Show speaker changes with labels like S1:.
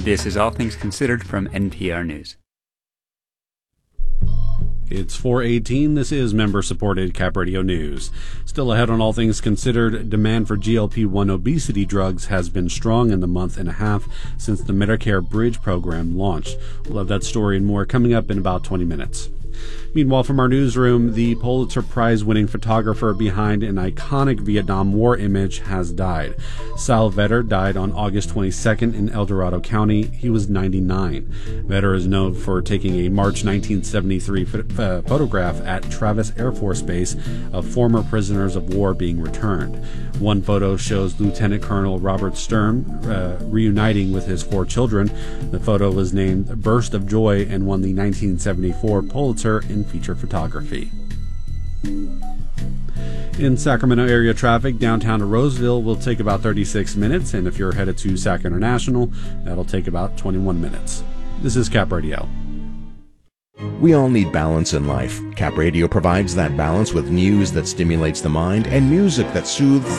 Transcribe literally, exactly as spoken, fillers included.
S1: This is All Things Considered from N P R News.
S2: It's four eighteen. This is member-supported Cap Radio News. Still ahead on All Things Considered, demand for G L P one obesity drugs has been strong in the month and a half since the Medicare Bridge program launched. We'll have that story and more coming up in about twenty minutes. Meanwhile, from our newsroom, the Pulitzer Prize-winning photographer behind an iconic Vietnam War image has died. Sal Vetter died on August twenty-second in El Dorado County. He was ninety-nine. Vetter is known for taking a March nineteen seventy-three ph- uh, photograph at Travis Air Force Base of former prisoners of war being returned. One photo shows Lieutenant Colonel Robert Sturm uh, reuniting with his four children. The photo was named Burst of Joy and won the nineteen seventy-four Pulitzer in feature photography. In Sacramento area traffic, downtown to Roseville will take about thirty-six minutes, and if you're headed to Sac International, that'll take about twenty-one minutes. This is Cap Radio.
S3: We all need balance in life. Cap Radio provides that balance with news that stimulates the mind and music that soothes